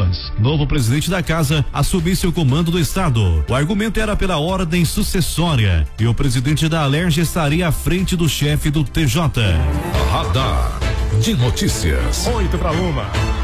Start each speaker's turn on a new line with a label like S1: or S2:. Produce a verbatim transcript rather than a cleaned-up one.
S1: Dias, novo presidente da casa, assumisse o comando do estado. O argumento era pela ordem sucessória e o presidente da Alerj estaria à frente do chefe do T J.
S2: Radar de notícias.
S3: Oito para uma.